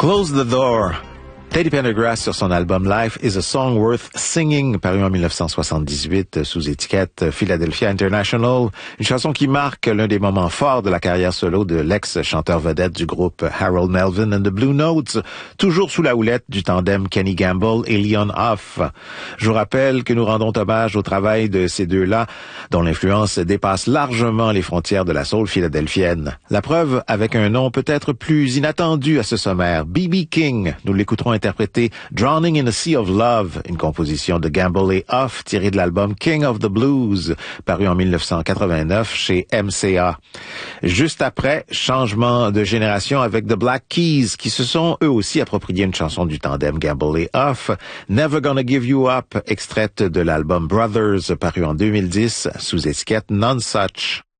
Close the Door. Teddy Pendergrass sur son album Life is a Song Worth Singing, paru en 1978 sous étiquette Philadelphia International. Une chanson qui marque l'un des moments forts de la carrière solo de l'ex-chanteur vedette du groupe Harold Melvin and the Blue Notes, toujours sous la houlette du tandem Kenny Gamble et Leon Huff. Je vous rappelle que nous rendons hommage au travail de ces deux-là, dont l'influence dépasse largement les frontières de la soul philadelphienne. La preuve avec un nom peut-être plus inattendu à ce sommaire, B.B. King. Nous l'écouterons interpréter Drowning in a Sea of Love, une composition de Gamble et Huff tirée de l'album King of the Blues, paru en 1989 chez MCA. Juste après, changement de génération avec The Black Keys, qui se sont eux aussi appropriés une chanson du tandem Gamble et Huff, Never Gonna Give You Up, extraite de l'album Brothers, paru en 2010 sous étiquette None Such.